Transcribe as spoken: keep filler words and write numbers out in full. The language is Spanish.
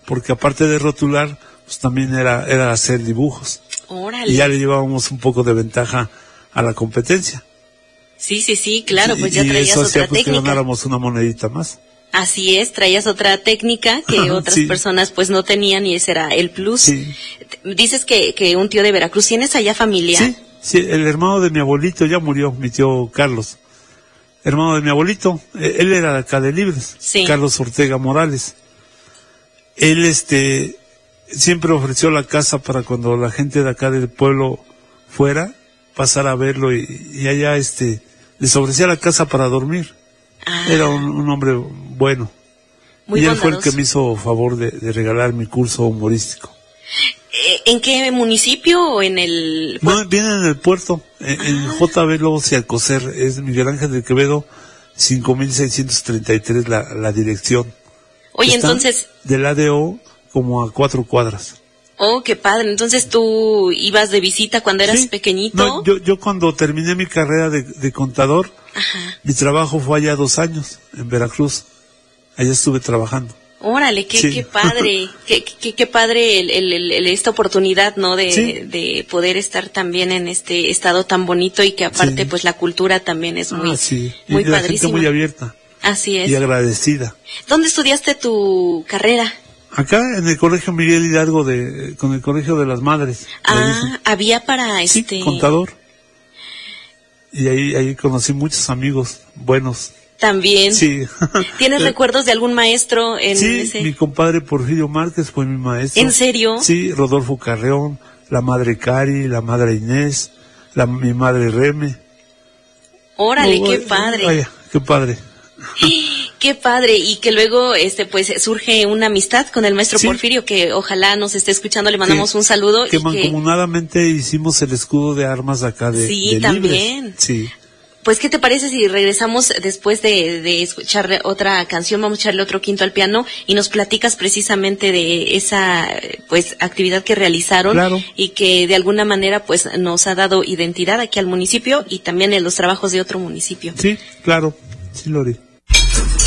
porque aparte de rotular, pues también era, era hacer dibujos. Órale. Y ya le llevábamos un poco de ventaja a la competencia. Sí, sí, sí, claro, pues y, ya y traías eso otra hacía, pues, técnica. que ganáramos una monedita más. Así es, traías otra técnica que otras Sí. personas pues no tenían y ese era el plus. Sí. Dices que, que un tío de Veracruz, ¿tienes allá familia? Sí, sí, el hermano de mi abuelito ya murió, mi tío Carlos. Hermano de mi abuelito, eh, él era de acá de Libres, Sí. Carlos Ortega Morales. Él, este, siempre ofreció la casa para cuando la gente de acá del pueblo fuera, pasar a verlo y, y allá, este, les ofrecía la casa para dormir. Ah, Era un, un hombre bueno. muy y él fue el bondadoso. que me hizo favor de, de regalar mi curso humorístico. Eh, ¿En qué municipio o en el...? No, viene en el puerto, en, en Ah. J B Lobos y Alcocer, es Miguel Ángel de Quevedo, cinco mil seiscientos treinta y tres la, la dirección. Oye, Está entonces... del A D O como a cuatro cuadras. Oh, qué padre. Entonces tú ibas de visita cuando eras Sí. pequeñito. No, yo, yo cuando terminé mi carrera de, de contador, Ajá. mi trabajo fue allá dos años, en Veracruz. Allá estuve trabajando. Órale, qué, Sí. qué padre, qué, qué, qué padre el, el, el- el- esta oportunidad, ¿no? De, Sí. de poder estar también en este estado tan bonito y que aparte, Sí. pues la cultura también es muy, ah, sí. muy y la gente padrísima. muy abierta Así es. y agradecida. ¿Dónde estudiaste tu carrera? Acá en el colegio Miguel Hidalgo, de, con el colegio de las madres. le Ah, dicen. había para Sí, este. contador. Y ahí, ahí conocí muchos amigos buenos. También. Sí. ¿Tienes Eh, recuerdos de algún maestro en Sí, ese? mi compadre Porfirio Márquez fue mi maestro. ¿En serio? Sí, Rodolfo Carreón, la madre Cari, la madre Inés, la, mi madre Reme. Órale, No, qué vaya, padre. Vaya, qué padre. Qué padre, y que luego este pues surge una amistad con el maestro Sí. Porfirio, que ojalá nos esté escuchando, le mandamos Que- un saludo. Que y que, mancomunadamente hicimos el escudo de armas acá de, Sí, de también. Libres. Sí. pues, ¿qué te parece si regresamos después de, de escuchar otra canción? Vamos a echarle otro quinto al piano y nos platicas precisamente de esa pues actividad que realizaron. Claro. Y que de alguna manera pues nos ha dado identidad aquí al municipio y también en los trabajos de otro municipio. Sí, claro. Sí, Lori.